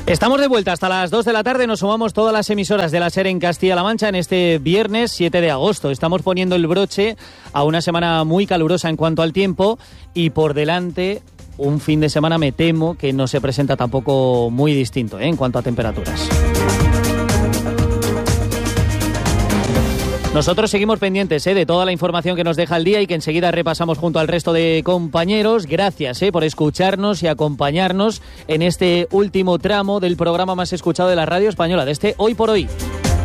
Estamos de vuelta hasta las 2 de la tarde, nos sumamos todas las emisoras de la SER en Castilla-La Mancha en este viernes 7 de agosto. Estamos poniendo el broche a una semana muy calurosa en cuanto al tiempo y por delante un fin de semana, me temo, que no se presenta tampoco muy distinto en cuanto a temperaturas. Nosotros seguimos pendientes de toda la información que nos deja el día y que enseguida repasamos junto al resto de compañeros. Gracias por escucharnos y acompañarnos en este último tramo del programa más escuchado de la radio española, de este Hoy por Hoy.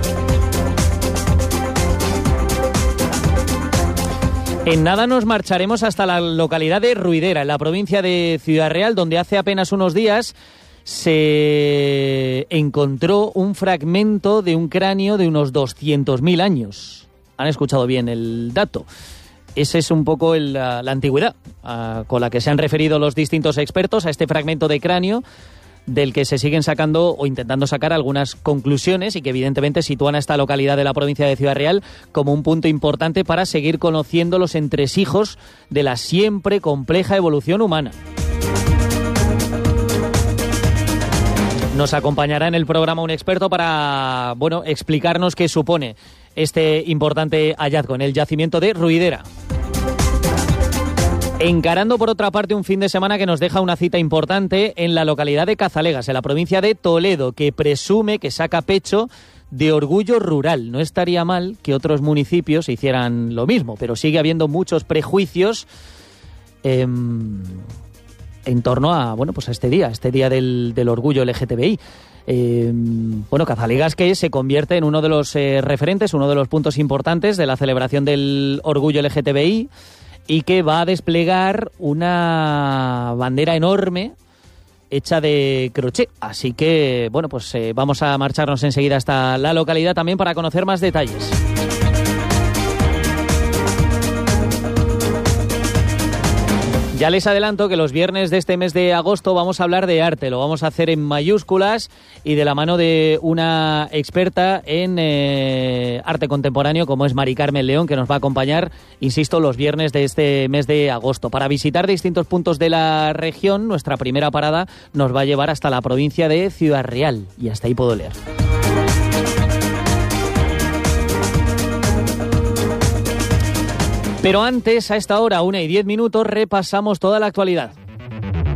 En nada nos marcharemos hasta la localidad de Ruidera, en la provincia de Ciudad Real, donde hace apenas unos días se encontró un fragmento de un cráneo de unos 200.000 años. Han escuchado bien el dato. Esa es un poco la antigüedad con la que se han referido los distintos expertos a este fragmento de cráneo, del que se siguen sacando o intentando sacar algunas conclusiones y que evidentemente sitúan a esta localidad de la provincia de Ciudad Real como un punto importante para seguir conociendo los entresijos de la siempre compleja evolución humana. Nos acompañará en el programa un experto para, explicarnos qué supone este importante hallazgo en el yacimiento de Ruidera. Encarando, por otra parte, un fin de semana que nos deja una cita importante en la localidad de Cazalegas, en la provincia de Toledo, que presume que saca pecho de orgullo rural. No estaría mal que otros municipios hicieran lo mismo, pero sigue habiendo muchos prejuicios en torno a, a este día del orgullo LGTBI. Cazalegas, que se convierte en uno de los referentes, uno de los puntos importantes de la celebración del orgullo LGTBI, y que va a desplegar una bandera enorme hecha de crochet. Así que, vamos a marcharnos enseguida hasta la localidad también para conocer más detalles. Ya les adelanto que los viernes de este mes de agosto vamos a hablar de arte. Lo vamos a hacer en mayúsculas y de la mano de una experta en arte contemporáneo como es Mari Carmen León, que nos va a acompañar, insisto, los viernes de este mes de agosto. Para visitar distintos puntos de la región, nuestra primera parada nos va a llevar hasta la provincia de Ciudad Real. Y hasta ahí puedo leer. Pero antes, a esta hora, 1:10, repasamos toda la actualidad.